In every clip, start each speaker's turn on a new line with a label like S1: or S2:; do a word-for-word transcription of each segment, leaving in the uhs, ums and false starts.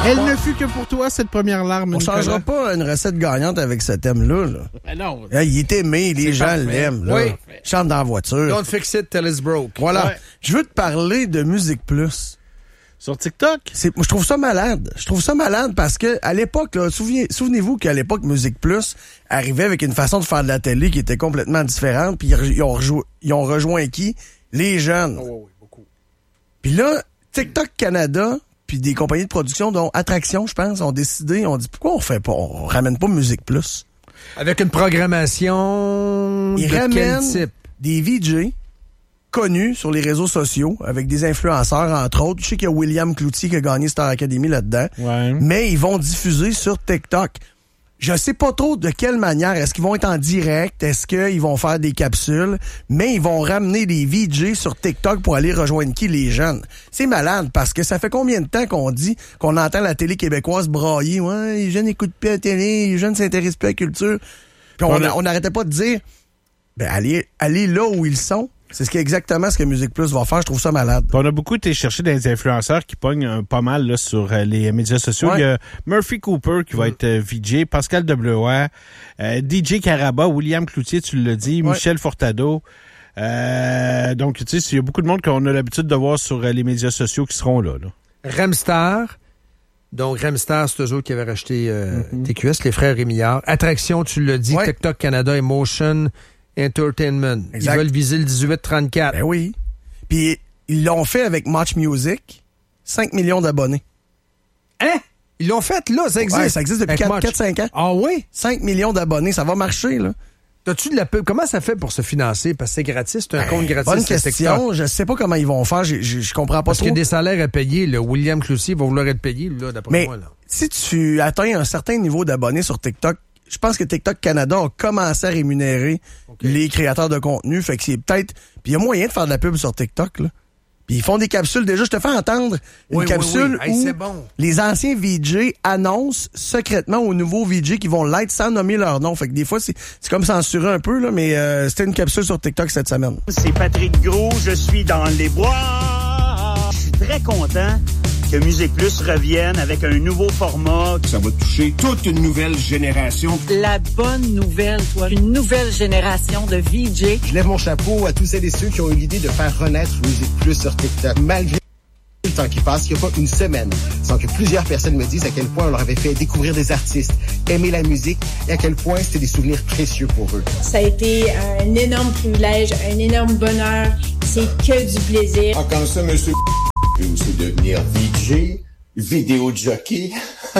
S1: Elle ne fut que pour toi, cette première larme.
S2: On
S1: Nicolas.
S2: changera pas une recette gagnante avec ce thème-là. Là.
S1: Ben non.
S2: Là, il est aimé, les gens
S3: parfait.
S2: l'aiment. Là.
S3: Oui.
S2: Chante dans la voiture.
S3: Don't fix it till it's broke.
S2: Voilà.
S1: Ouais.
S2: Je veux te parler de Musique Plus.
S1: Sur TikTok?
S2: C'est, moi, je trouve ça malade. Je trouve ça malade parce que à l'époque, là, souvenez, souvenez-vous qu'à l'époque, Musique Plus arrivait avec une façon de faire de la télé qui était complètement différente. Puis ils ont, rejou- ils ont rejoint qui? Les jeunes.
S3: Oh, oui, beaucoup.
S2: Puis là, TikTok Canada, puis des compagnies de production, dont Attraction, je pense, ont décidé, on dit pourquoi on fait pas, on ramène pas Musique Plus.
S3: Avec une programmation
S2: Ils
S3: de quel
S2: ramènent
S3: type?
S2: des V J connus sur les réseaux sociaux, avec des influenceurs, entre autres. Je sais qu'il y a William Cloutier qui a gagné Star Academy là-dedans.
S1: Ouais.
S2: Mais ils vont diffuser sur TikTok. Je sais pas trop de quelle manière. Est-ce qu'ils vont être en direct? Est-ce qu'ils vont faire des capsules? Mais ils vont ramener des V J sur TikTok pour aller rejoindre qui? Les jeunes. C'est malade parce que ça fait combien de temps qu'on dit qu'on entend la télé québécoise brailler? Ouais, les jeunes n'écoutent plus la télé, les jeunes ne s'intéressent plus à la culture. Puis on, on n'arrêtait pas de dire, ben allez, allez là où ils sont. C'est ce qui est exactement ce que Musique Plus va faire. Je trouve ça malade.
S1: On a beaucoup été chercher des influenceurs qui pognent euh, pas mal là, sur euh, les médias sociaux.
S2: Ouais.
S1: Il y a Murphy Cooper qui va
S2: Mm.
S1: être euh, V J, Pascal Deblois, euh, D J Caraba, William Cloutier, tu l'as dit,
S2: Ouais.
S1: Michel Furtado. Euh, donc, tu sais, il y a beaucoup de monde qu'on a l'habitude de voir sur euh, les médias sociaux qui seront là. là.
S3: Remstar. Donc, Remstar, c'est eux autres qui avaient racheté euh,
S1: Mm-hmm.
S3: T Q S, les frères Rémillard. Attraction, tu l'as dit,
S2: Ouais.
S3: TikTok Canada et Motion Entertainment.
S2: Exact.
S3: Ils veulent viser le dix-huit trente-quatre.
S2: Ben oui. Puis ils l'ont fait avec Match Music. cinq millions d'abonnés.
S3: Hein? Ils l'ont fait, là, ça existe.
S2: Ouais, ça existe depuis
S3: Avec
S2: quatre cinq ans.
S3: Ah oui?
S2: cinq millions d'abonnés, ça va marcher, là.
S3: T'as-tu de la pub? Comment ça fait pour se financer? Parce que c'est gratis, c'est un compte gratis.
S2: Bonne
S3: sur TikTok.
S2: question. Je sais pas comment ils vont faire. Je, je, je comprends pas
S3: Parce qu'il
S2: trop.
S3: y a des salaires à payer. Là. William Cloutier va vouloir être payé, là, d'après
S2: Mais
S3: moi. Là.
S2: si tu atteins un certain niveau d'abonnés sur TikTok, je pense que TikTok Canada a commencé à rémunérer
S3: Okay.
S2: les créateurs de contenu. Fait que c'est peut-être... Puis il y a moyen de faire de la pub sur TikTok, là. Puis ils font des capsules. Déjà, je te fais entendre une
S3: Oui, oui,
S2: capsule
S3: oui. Hey,
S2: où
S3: c'est bon.
S2: les anciens V J annoncent secrètement aux nouveaux V J qui vont l'être sans nommer leur nom. Fait que des fois, c'est, c'est comme censuré un peu, là, mais euh, c'était une capsule sur TikTok cette semaine.
S4: C'est Patrick Gros, je suis dans les bois. Je suis très content que Musique Plus revienne avec un nouveau format.
S5: Ça va toucher toute une nouvelle génération.
S6: La bonne nouvelle, toi, une nouvelle génération de V J.
S7: Je lève mon chapeau à tous celles et ceux qui ont eu l'idée de faire renaître Musique Plus sur TikTok. Malgré le temps qui passe, il n'y a pas une semaine sans que plusieurs personnes me disent à quel point on leur avait fait découvrir des artistes, aimer la musique et à quel point c'était des souvenirs précieux pour eux.
S8: Ça a été un énorme privilège, un énorme bonheur. C'est que du plaisir.
S9: Ah, comme ça, monsieur peut aussi devenir V J, vidéo jockey.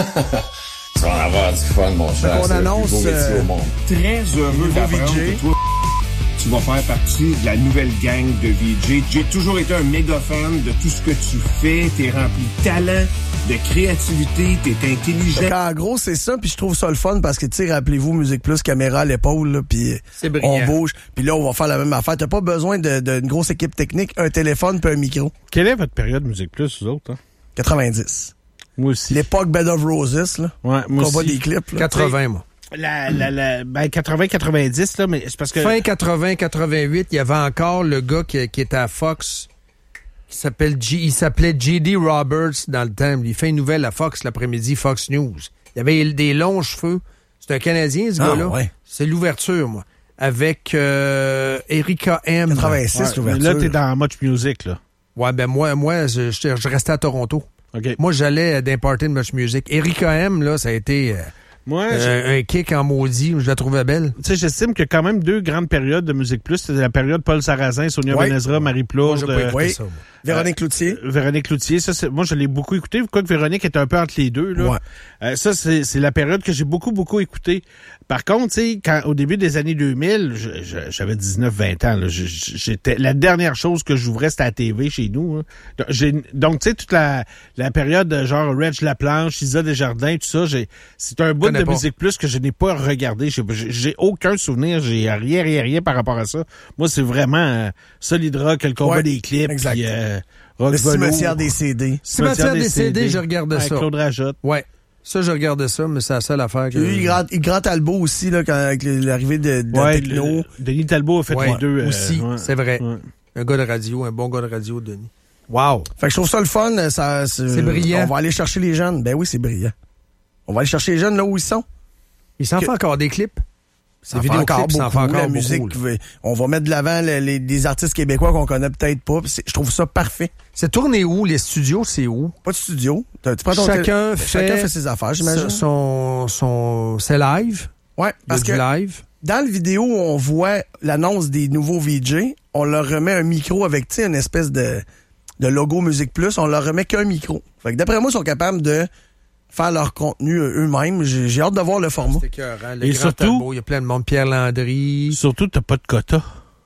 S9: Tu vas en avoir du fun, mon cher.
S2: On
S9: C'est le plus
S2: annonce,
S9: beau métier
S2: euh,
S9: au monde.
S5: Très heureux
S2: Nouveau
S5: d'apprendre
S2: V J.
S5: que toi, tu vas faire partie de la nouvelle gang de V J. J'ai toujours été un méga fan de tout ce que tu fais. T'es rempli de talent, de créativité, t'es intelligent.
S2: Fait qu'en gros, c'est ça, puis je trouve ça le fun parce que, tu sais, rappelez-vous, Musique Plus, caméra à l'épaule, là, puis
S3: C'est brillant.
S2: on bouge. Puis là, on va faire la même affaire. T'as pas besoin de- de- d'une grosse équipe technique, un téléphone puis un micro.
S1: Quelle est votre période Musique Plus, vous autres? Hein?
S2: quatre-vingt-dix.
S1: Moi aussi.
S2: L'époque Bed of Roses, là.
S1: Ouais, moi
S2: Combat
S1: aussi.
S2: des clips, là.
S3: quatre-vingts, moi.
S1: La, la, la, ben, quatre-vingts quatre-vingt-dix, là, mais c'est parce que...
S3: Fin quatre-vingts quatre-vingt-huit, il y avait encore le gars qui, qui était à Fox, qui s'appelle G, il s'appelait J D Roberts dans le temps. Il fait une nouvelle à Fox l'après-midi, Fox News. Il avait des longs cheveux. C'est un Canadien, ce
S2: Ah,
S3: gars-là.
S2: ouais.
S3: C'est l'ouverture, moi. Avec euh, Erika M.
S2: quatre-vingt-six,
S1: Ouais, mais
S2: l'ouverture.
S1: là, t'es dans Much Music, là.
S3: Ouais, ben moi, moi je, je, je restais à Toronto.
S1: OK.
S3: Moi, j'allais d'un party de Much Music. Erika M, là, ça a été euh,
S1: Moi, j'ai-
S3: euh, un kick en maudit. Je la trouvais belle.
S1: tu sais, j'estime qu'il y a quand même deux grandes périodes de Musique Plus. C'est la période Paul Sarrazin, Sonia
S2: Ouais.
S1: Benezra, Marie
S3: Moi,
S1: Plourde,
S3: j'ai pas
S1: euh,
S3: écouté
S2: oui.
S3: ça, moi.
S2: Véronique Cloutier.
S1: euh, Véronique Cloutier. Ça, c'est- moi, je l'ai beaucoup écouté. Quoique Véronique est un peu entre les deux. Là.
S2: Ouais.
S1: Euh, ça, c'est, c'est la période que j'ai beaucoup, beaucoup écouté. Par contre, tu sais, quand au début des années deux mille, je- je- j'avais dix-neuf vingt ans. Là, Je- je- j'étais la dernière chose que j'ouvrais, c'était la T V chez nous. Hein. Donc, j'ai, donc, tu sais, toute la, la période euh, genre Reg Laplanche, Isa Desjardins, tout ça, j'ai, c'est un bout
S3: Connais
S1: de
S3: pas.
S1: Musique Plus que je n'ai pas regardé. J'ai, j'ai- j'ai aucun souvenir. J'ai rien, rien, rien par rapport à ça. Moi, c'est vraiment euh, Solid Rock, le combat
S2: Ouais,
S1: des clips,
S2: exact.
S1: puis euh, Rock
S2: Le
S1: Velours.
S2: cimetière des C D.
S3: Cimetière des C D, je regardais
S1: avec
S3: ça.
S1: Claude Rajotte.
S3: Ouais. Ça, je regardais ça, mais c'est la seule affaire que...
S2: J'ai eu Grand, Grand Talbot aussi, là, quand, avec l'arrivée de, de
S1: Ouais,
S2: Techno.
S1: le- Denis Talbot a fait
S3: Ouais,
S1: les deux. euh,
S3: aussi,
S1: ouais.
S3: c'est vrai.
S1: Ouais.
S3: Un gars de radio, un bon gars de radio, Denis. Wow.
S2: Fait que je trouve ça le fun. Ça, c'est,
S3: c'est brillant.
S2: On va aller chercher les jeunes. Ben oui, c'est brillant. On va aller chercher les jeunes là où ils sont.
S3: Ils s'en
S2: que...
S3: font encore des clips?
S2: Ça fait encore beaucoup, ça fait encore la musique.
S3: Beaucoup,
S2: on va mettre de l'avant les, les, des artistes québécois qu'on connaît peut-être pas. Je trouve ça parfait.
S3: C'est tourné où? Les studios, c'est où?
S2: Pas de studio. Tu prends ton
S3: chacun,
S2: tel...
S3: fait
S2: chacun fait ses affaires, j'imagine.
S3: Son, son... C'est live?
S2: Ouais, parce que
S3: live.
S2: Dans le vidéo où on voit l'annonce des nouveaux V J, on leur remet un micro avec, tu sais, une espèce de, de logo Musique Plus. On leur remet qu'un micro. Fait que d'après moi, ils sont capables de faire leur contenu eux-mêmes. J'ai, j'ai hâte de voir le format.
S3: C'est écœurant. Le
S1: Et
S3: grand
S1: surtout,
S3: tableau, il y a plein de monde. Pierre Landry.
S1: Surtout, t'as pas de quota.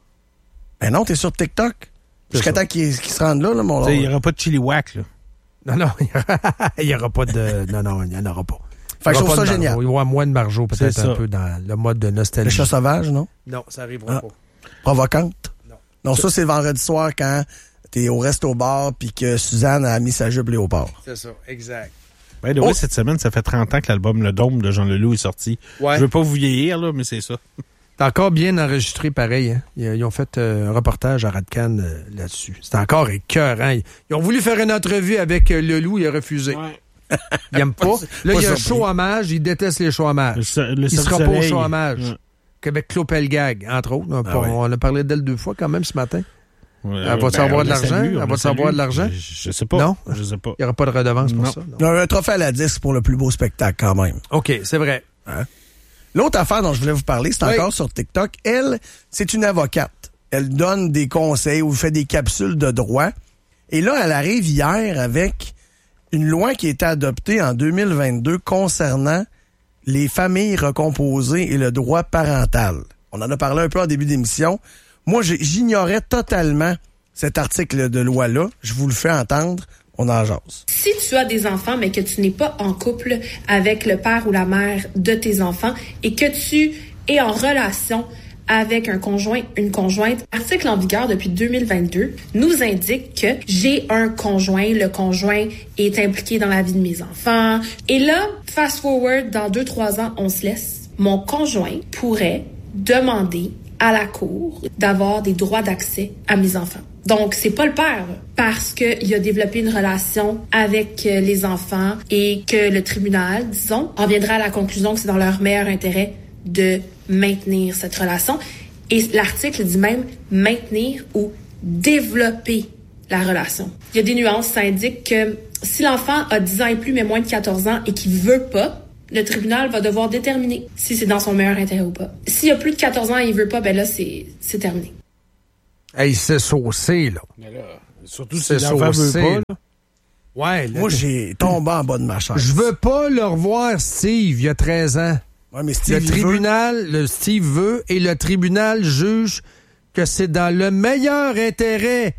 S2: Ben non, t'es sur TikTok. Jusqu'à temps qu'ils, qu'ils se rendent là, là mon.
S1: Il y aura pas de chili whack, là.
S3: Non, non, il y aura pas de... Non, non, il n'y en aura pas.
S2: Fait que je trouve ça génial.
S3: Il y aura moins de Marjo, peut-être un peu dans le mode de nostalgie.
S2: Le chat sauvage, non?
S3: Non, ça arrivera ah. pas.
S2: Provocante?
S3: Non.
S2: Non, ça, c'est le vendredi soir quand t'es au resto-bar puis que Suzanne a mis sa jupe léopard.
S3: C'est ça, exact.
S1: Ben, oui, oh. Cette semaine, ça fait trente ans que l'album Le Dôme de Jean Leloup est sorti. Ouais. Je veux pas vous vieillir, là, mais c'est ça.
S3: C'est encore bien enregistré, pareil. Hein? Ils ont fait euh, un reportage à Radcan euh, là-dessus. C'est encore écœurant. Ils ont voulu faire une entrevue avec euh, Leloup, il a refusé. Ouais. Il aime pas. Là, il y a un show hommage, il déteste les shows hommages. Le, le il sera pas au show hommage. Ouais. Avec Claude Pelgag, entre autres. Ah, on, ouais. on a parlé d'elle deux fois quand même ce matin. Ouais, elle va-tu ben, avoir de l'argent? Salue, elle va-tu avoir de l'argent?
S1: Je, je sais pas.
S3: Non?
S1: Je sais pas.
S3: Il n'y aura pas de redevance pour
S1: non.
S3: ça. Non.
S2: Il y a un trophée à la disque pour le plus beau spectacle quand même.
S3: OK, c'est vrai.
S2: Hein? L'autre affaire dont je voulais vous parler, c'est oui. encore sur TikTok. Elle, c'est une avocate. Elle donne des conseils ou fait des capsules de droit. Et là, elle arrive hier avec une loi qui a été adoptée en deux mille vingt-deux concernant les familles recomposées et le droit parental. On en a parlé un peu en début d'émission. Moi, j'ignorais totalement cet article de loi-là. Je vous le fais entendre. On en jase.
S10: Si tu as des enfants, mais que tu n'es pas en couple avec le père ou la mère de tes enfants et que tu es en relation avec un conjoint, une conjointe, l'article en vigueur depuis deux mille vingt-deux nous indique que j'ai un conjoint, le conjoint est impliqué dans la vie de mes enfants. Et là, fast forward, dans deux, trois ans, on se laisse. Mon conjoint pourrait demander à la cour d'avoir des droits d'accès à mes enfants. Donc, c'est pas le père, parce qu'il a développé une relation avec les enfants et que le tribunal, disons, en viendra à la conclusion que c'est dans leur meilleur intérêt de maintenir cette relation. Et l'article dit même maintenir ou développer la relation. Il y a des nuances, ça indique que si l'enfant a dix ans et plus, mais moins de quatorze ans et qu'il veut pas, le tribunal va devoir déterminer si c'est dans son meilleur intérêt ou pas. S'il y a plus de quatorze ans et il veut pas, ben là, c'est, c'est terminé.
S3: Hey, c'est saucé, là.
S1: Mais là, surtout si l'enfant veut pas, là.
S3: Ouais, là,
S2: moi, j'ai tombé en bas de ma chaise.
S3: Je veux pas le revoir, Steve, il y a treize ans.
S2: Ouais, mais Steve,
S3: le tribunal, veut... le Steve veut, et le tribunal juge que c'est dans le meilleur intérêt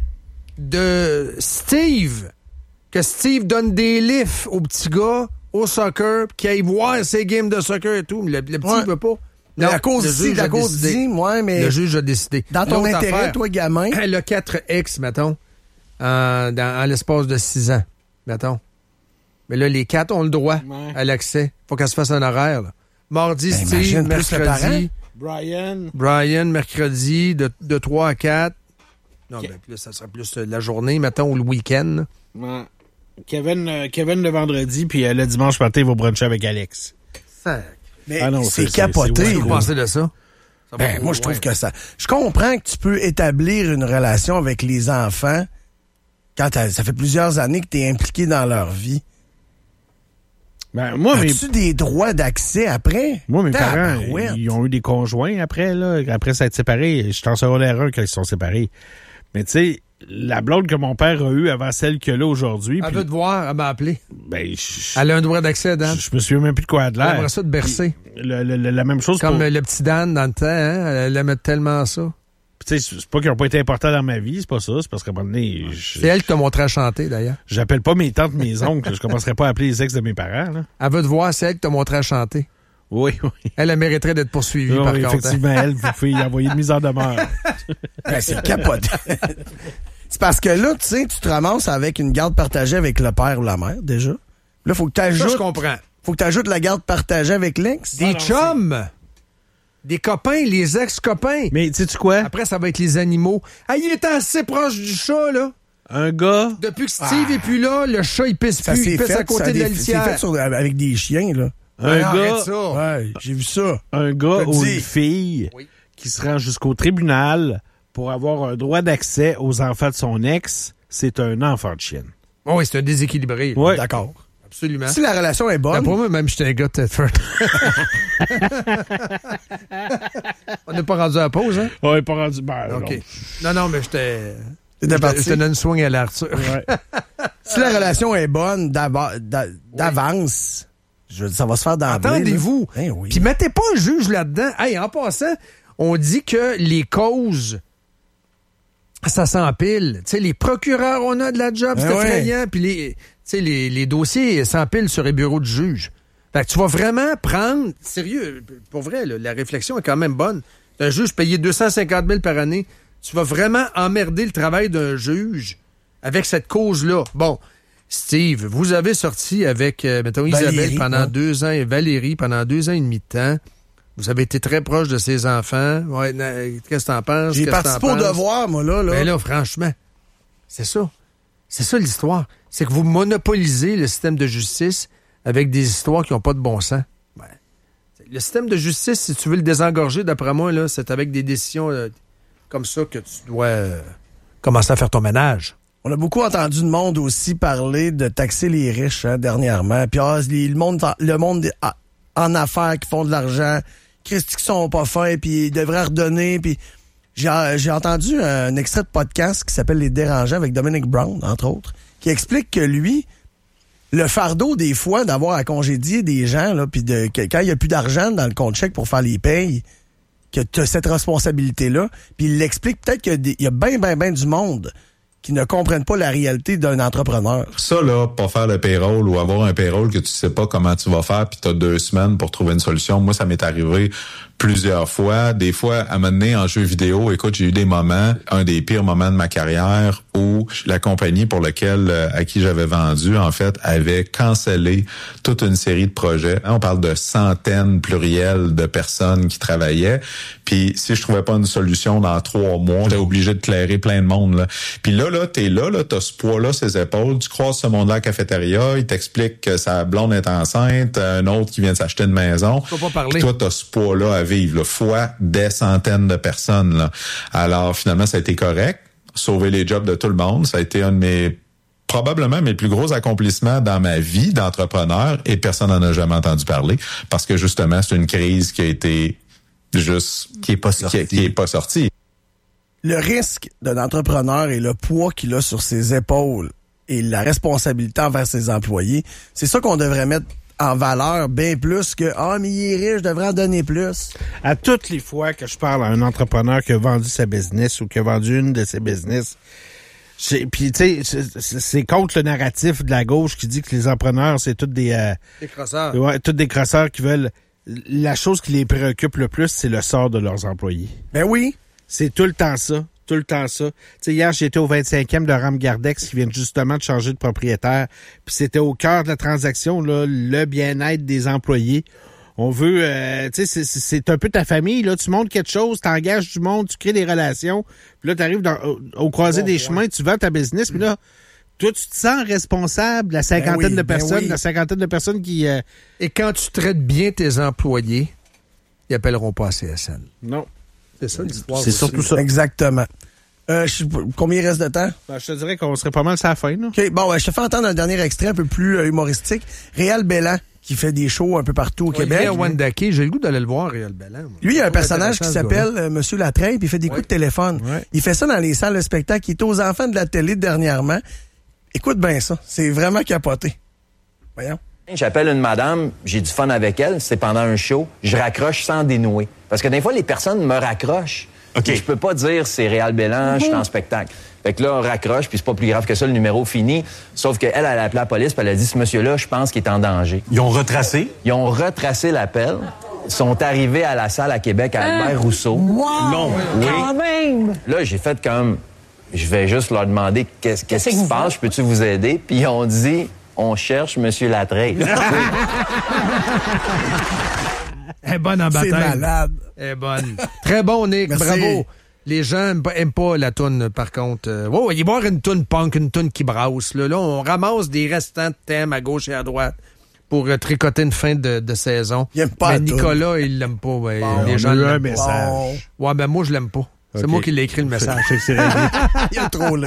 S3: de Steve que Steve donne des lifts au petit gars au soccer, qu'il aille voir ses games de soccer et tout. Mais le, le petit
S2: ouais.
S3: veut pas.
S2: Non, la cause dit, la cause dit, moi, mais...
S3: Le juge a décidé.
S2: Dans ton
S3: L'autre
S2: intérêt,
S3: affaire,
S2: toi, gamin...
S3: Le quatre X, mettons, en, dans, en l'espace de six ans, mettons. Mais là, les quatre ont le droit ouais. à l'accès. Faut qu'elle se fasse un horaire, là. Mardi, ben, Steve, mercredi.
S1: Brian.
S3: Brian, mercredi, de, de trois à quatre. Non, okay. ben, plus, ça sera plus la journée, mettons, ou le week-end.
S1: Ouais. Kevin, euh, Kevin le vendredi, puis euh, le dimanche matin, il va bruncher avec Alex.
S3: Ça...
S2: Mais ah non, c'est, c'est capoté.
S3: Qu'est-ce que vous pensez de ça? ça
S2: ben, moi, je trouve que ça... Je comprends que tu peux établir une relation avec les enfants quand ça fait plusieurs années que tu es impliqué dans leur vie.
S1: Ben, moi,
S2: As-tu
S1: mes...
S2: des droits d'accès après?
S1: Moi, mes T'as parents, ils ont eu des conjoints après, là. Après s'être séparés. Je suis en secondaire un quand ils se sont séparés. Mais tu sais, la blonde que mon père a eue avant celle qu'il a aujourd'hui.
S3: Elle
S1: puis...
S3: veut te voir, elle m'a appelé.
S1: Ben, je...
S3: Elle a un droit d'accès, Dan.
S1: Je me souviens même plus de quoi elle a de l'air.
S3: Elle aimerait ça de bercer.
S1: Le, le, le, la même chose
S3: Comme
S1: pour...
S3: le petit Dan dans le temps, hein? Elle aimait tellement ça.
S1: Tu sais, c'est pas qu'ils n'ont pas été importants dans ma vie, c'est pas ça. C'est parce qu'à un moment donné... Je...
S3: C'est elle qui t'a montré à chanter, d'ailleurs.
S1: J'appelle pas mes tantes, mes oncles. Je commencerai pas à appeler les ex de mes parents, là.
S3: Elle veut te voir, c'est elle qui t'a montré à chanter.
S1: Oui, oui.
S3: Elle, elle mériterait d'être poursuivie,
S1: oui,
S3: par
S1: oui,
S3: contre.
S1: Effectivement, hein? Elle, vous pouvez y envoyer une mise en demeure.
S2: Ben, c'est capoté. C'est parce que là, tu sais, tu te ramasses avec une garde partagée avec le père ou la mère, déjà. Là, il faut que tu ajoutes...
S3: Ça, je comprends.
S2: Faut que tu ajoutes la garde partagée avec l'ex.
S3: Des ah, non, chums! C'est... Des copains, les ex-copains.
S1: Mais sais-tu quoi?
S3: Après, ça va être les animaux. Ah, il est assez proche du chat, là.
S1: Un gars...
S3: Depuis que Steve ah. est plus là, le chat, il pisse
S2: ça
S3: plus. Il pisse
S2: fait,
S3: à côté de la litière.
S2: C'est fait sur, avec des chiens, là.
S1: Un
S2: ouais,
S1: gars...
S2: Ça. Ouais, j'ai vu ça.
S1: Un gars ou une fille oui. qui se rend jusqu'au tribunal pour avoir un droit d'accès aux enfants de son ex, c'est un enfant de chienne.
S3: Oh oui, c'est un déséquilibré.
S1: Oui.
S3: D'accord. Absolument.
S2: Si la relation est bonne...
S3: Ben pour moi, même, j'étais un gars de Tedford. On n'est pas rendu à la pause, hein?
S1: On n'est pas rendu... Ben,
S3: OK. Non, non, mais j'étais...
S2: Je
S3: te donne une swing à l'Arthur.
S1: Ouais.
S2: Si la relation est bonne d'ava- d'a- d'avance, je, ça va se faire d'emblée.
S3: Attendez-vous.
S2: Ben oui.
S3: Puis mettez pas un juge là-dedans. Hey, en passant, on dit que les causes... Ça s'empile. Tu sais, les procureurs, on a de la job, ben c'est ouais. effrayant. Puis les, les, les dossiers s'empilent sur les bureaux de juge. Fait que tu vas vraiment prendre... Sérieux, pour vrai, là, la réflexion est quand même bonne. Un juge payé deux cent cinquante mille par année. Tu vas vraiment emmerder le travail d'un juge avec cette cause-là. Bon, Steve, vous avez sorti avec, euh, mettons, Isabelle Valérie, pendant hein? deux ans et Valérie pendant deux ans et demi de temps. Vous avez été très proche de ses enfants. Ouais, qu'est-ce que t'en penses?
S2: J'ai participé au devoir, moi, là. là.
S3: Ben là, franchement, c'est ça. C'est ça l'histoire. C'est que vous monopolisez le système de justice avec des histoires qui n'ont pas de bon sens. Ouais. Le système de justice, si tu veux le désengorger, d'après moi, là, c'est avec des décisions euh, comme ça que tu dois euh, commencer à faire ton ménage.
S2: On a beaucoup entendu le monde aussi parler de taxer les riches hein, dernièrement. Puis ah, le monde, le monde ah, en affaires qui font de l'argent, Christy qui sont pas fins, puis ils devraient redonner. Puis j'ai, j'ai entendu un extrait de podcast qui s'appelle Les Dérangeants avec Dominic Brown, entre autres, qui explique que lui, le fardeau des fois d'avoir à congédier des gens, là, puis de que, quand il n'y a plus d'argent dans le compte chèque pour faire les payes, que tu as cette responsabilité-là. Puis il l'explique peut-être qu'il y a bien, bien, bien du monde qui ne comprennent pas la réalité d'un entrepreneur.
S11: Ça, là, pas faire le payroll ou avoir un payroll que tu sais pas comment tu vas faire puis t'as deux semaines pour trouver une solution. Moi, ça m'est arrivé plusieurs fois. Des fois, à mener en jeu vidéo, écoute, j'ai eu des moments, un des pires moments de ma carrière où la compagnie pour laquelle, à qui j'avais vendu, en fait, avait cancellé toute une série de projets. On parle de centaines plurielles de personnes qui travaillaient. Puis si je trouvais pas une solution dans trois mois, j'étais obligé de clairer plein de monde, là. Puis là, là, t'es là, là, t'as ce poids-là, ses épaules, tu croises ce monde-là à la cafétéria, il t'explique que sa blonde est enceinte, un autre qui vient de s'acheter une maison.
S3: Tu peux pas parler.
S11: Puis toi, t'as ce poids-là à vivre, là, fois des centaines de personnes, là. Alors, finalement, ça a été correct. Sauver les jobs de tout le monde. Ça a été un de mes, probablement mes plus gros accomplissements dans ma vie d'entrepreneur et personne n'en a jamais entendu parler parce que justement, c'est une crise qui a été juste,
S12: qui est pas sortie.
S11: Qui, qui est pas sortie.
S2: Le risque d'un entrepreneur et le poids qu'il a sur ses épaules et la responsabilité envers ses employés, c'est ça qu'on devrait mettre en valeur bien plus que « Ah, mais il est riche, je devrais en donner plus ».
S1: À toutes les fois que je parle à un entrepreneur qui a vendu sa business ou qui a vendu une de ses business, puis tu sais, c'est, c'est contre le narratif de la gauche qui dit que les entrepreneurs, c'est tous des... Euh,
S3: des crosseurs.
S1: Ouais, tous des crosseurs qui veulent... La chose qui les préoccupe le plus, c'est le sort de leurs employés.
S2: Ben oui.
S1: C'est tout le temps ça. Tout le temps ça. Tu sais, hier, j'étais au vingt-cinquième de Ram Gardex qui vient justement de changer de propriétaire. Puis c'était au cœur de la transaction, là, le bien-être des employés. On veut, euh, tu sais, c'est, c'est un peu ta famille, là. Tu montes quelque chose, t'engages du monde, tu crées des relations. Puis là, t'arrives dans, au, au croisé oh, des ouais. chemins, tu vends ta business. Puis là, toi, tu te sens responsable de la cinquantaine ben oui, de personnes, ben oui. la cinquantaine de personnes qui... Euh...
S3: Et quand tu traites bien tes employés, ils appelleront pas à C S N.
S1: Non.
S3: C'est ça l'histoire.
S1: C'est surtout ça.
S2: Exactement. Euh, je, combien il reste de temps?
S1: Ben, je te dirais qu'on serait pas mal sur la fin. Là.
S2: OK, bon, ouais, je te fais entendre un dernier extrait un peu plus euh, humoristique. Réal Bellan, qui fait des shows un peu partout au
S3: ouais,
S2: Québec.
S3: Wendake, j'ai le goût d'aller le voir, Réal Bellan.
S2: Lui, il y a un personnage qui s'appelle euh, Monsieur Latreille, puis il fait des ouais. coups de téléphone.
S1: Ouais.
S2: Il fait ça dans les salles de spectacle. Il est aux enfants de la télé dernièrement. Écoute bien ça. C'est vraiment capoté. Voyons.
S13: J'appelle une madame, j'ai du fun avec elle, c'est pendant un show, je raccroche sans dénouer. Parce que des fois, les personnes me raccrochent. Okay. Je peux pas dire c'est Réal Bellan, mm-hmm. je suis en spectacle. Fait que là, on raccroche, puis c'est pas plus grave que ça, le numéro fini. Sauf qu'elle, elle a appelé la police, puis elle a dit, ce monsieur-là, je pense qu'il est en danger.
S12: Ils ont retracé?
S13: Ils ont retracé l'appel. Ils sont arrivés à la salle à Québec, à Albert euh, Rousseau.
S6: Wow!
S13: Non, oui.
S6: Quand même!
S13: Là, j'ai fait comme, je vais juste leur demander qu'est-ce, qu'est-ce qui se passe, je peux-tu vous aider? Puis ils ont dit, on cherche Monsieur Latreille.
S3: Elle est bonne en bataille.
S2: C'est malade.
S3: Elle est bonne. Très bon, Nick.
S2: Merci.
S3: Bravo. Les gens aiment pas, aiment pas la toune, par contre. Euh, oh, il va y avoir une toune punk, une toune qui brasse. Là, là, on ramasse des restants de thèmes à gauche et à droite pour euh, tricoter une fin de, de saison.
S2: Il aime pas
S3: mais Nicolas, il l'aime pas. Ben,
S1: bon,
S3: les
S1: on
S3: gens
S1: a eu un
S3: l'aiment
S1: message.
S3: Bon. Ouais, ben moi, je l'aime pas. C'est
S1: okay.
S3: moi qui l'ai écrit le message.
S1: Je sais que c'est
S2: il a trollé.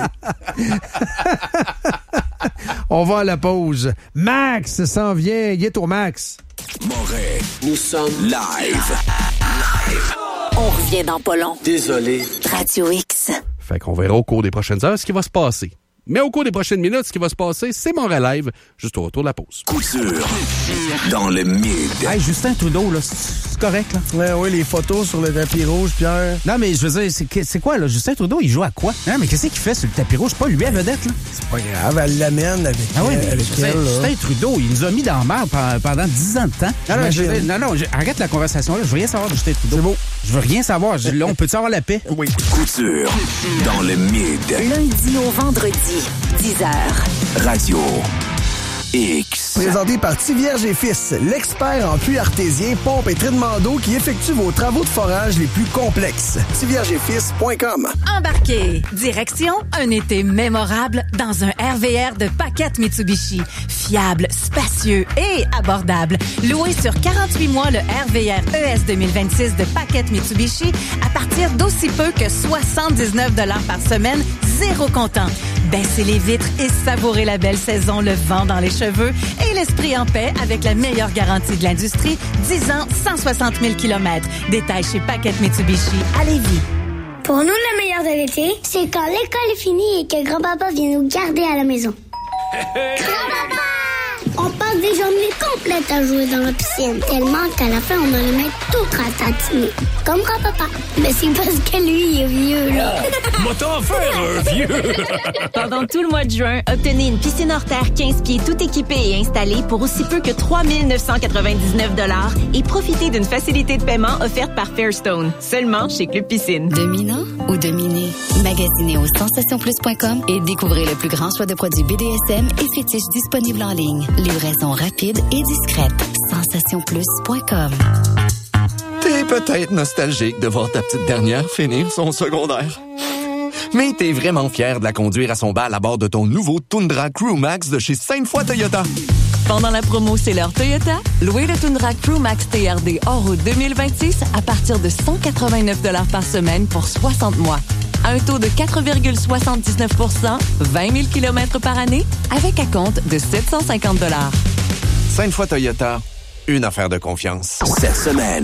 S3: On va à la pause. Max s'en vient. Il est au Max.
S12: Moret, nous sommes live. Live.
S14: On revient dans pas long.
S12: Désolé.
S14: Radio X.
S15: Fait qu'on verra au cours des prochaines heures ce qui va se passer. Mais au cours des prochaines minutes, ce qui va se passer, c'est mon live, juste au retour de la pause.
S12: Coup sûr dans le mid.
S16: Hey, Justin Trudeau, là, c'est correct, là?
S2: Ouais, oui, les photos sur le tapis rouge, Pierre.
S16: Non, mais je veux dire, c'est, c'est quoi, là? Justin Trudeau, il joue à quoi? Non, mais qu'est-ce qu'il fait sur le tapis rouge? C'est pas lui à vedette, là?
S2: C'est pas grave, elle l'amène avec,
S16: ah oui,
S2: euh, avec
S16: Justin,
S2: elle, là.
S16: Justin Trudeau, il nous a mis dans la merde pendant dix ans de temps. Non, non, je, non, non je, arrête la conversation, là. Je veux rien savoir de Justin Trudeau.
S2: C'est beau.
S16: Je veux rien savoir. Je, là, on peut-tu avoir la paix?
S2: Oui.
S12: Coup sûr dans le mid.
S14: Lundi au vendredi, dix heures.
S12: Radio X.
S2: Présenté par Tivierge et Fils, l'expert en puits artésien, pompe et traitement d'eau qui effectue vos travaux de forage les plus complexes. tivierge et fils point com.
S17: Embarquez. Direction un été mémorable dans un R V R de Paquette Mitsubishi. Fiable, spacieux et abordable. Loué sur quarante-huit mois le R V R E S deux mille vingt-six de Paquette Mitsubishi à partir d'aussi peu que soixante-dix-neuf dollars par semaine, zéro comptant. Baissez les vitres et savourez la belle saison, le vent dans les cheveux et l'esprit en paix avec la meilleure garantie de l'industrie, dix ans, cent soixante mille kilomètres. Détail chez Paquette Mitsubishi à Lévis.
S18: Pour nous, le meilleur de l'été, c'est quand l'école est finie et que grand-papa vient nous garder à la maison. Grand-papa! On passe des journées complètes à jouer dans la piscine, tellement qu'à la fin, on a les mains tout ratatinées. Comme grand-papa. Mais c'est parce que lui, il est vieux, là.
S19: Moi t'en faire un vieux!
S20: Pendant tout le mois de juin, obtenez une piscine hors terre quinze pieds tout équipée et installée pour aussi peu que trois mille neuf cent quatre-vingt-dix-neuf dollars et profitez d'une facilité de paiement offerte par Fairstone, seulement chez Club Piscine.
S21: Dominant ou dominé? Magasinez au sensation plus point com et découvrez le plus grand choix de produits B D S M et fétiches disponibles en ligne. Livraison rapide et discrète. sensation plus point com.
S22: T'es peut-être nostalgique de voir ta petite dernière finir son secondaire. Mais t'es vraiment fier de la conduire à son bal à bord de ton nouveau Tundra Crew Max de chez Sainte-Foy Toyota.
S23: Pendant la promo C'est l'heure Toyota, louez le Tundra Crew Max T R D hors route deux mille vingt-six à partir de cent quatre-vingt-neuf dollars par semaine pour soixante mois. À un taux de quatre virgule soixante-dix-neuf pour cent, vingt mille kilomètres par année, avec acompte de sept cent cinquante dollars.
S22: Sainte-Foy Toyota, une affaire de confiance.
S12: Cette semaine,